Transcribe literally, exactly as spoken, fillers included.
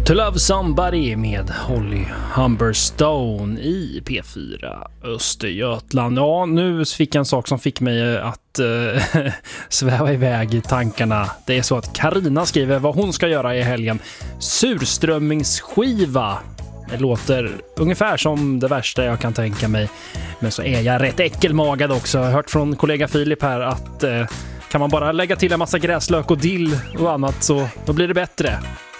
To Love Somebody med Holly Humberstone i P fyra Östergötland. Ja, nu fick jag en sak som fick mig att äh, sväva iväg i tankarna. Det är så att Karina skriver vad hon ska göra i helgen. Surströmmingsskiva. Det låter ungefär som det värsta jag kan tänka mig. Men så är jag rätt äckelmagad också. Jag har hört från kollega Filip här att äh, kan man bara lägga till en massa gräslök och dill och annat så då blir det bättre.